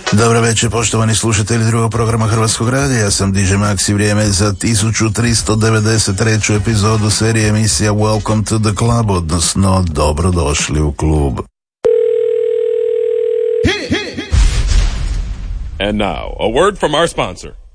Dobro večer, poštovani slušatelji drugog programa Hrvatskog radija. Ja sam DJ Max i vrijeme za 1393. epizodu serije emisija Welcome to the Club, odnosno dobrodošli u klub. And now, a word from our sponsor.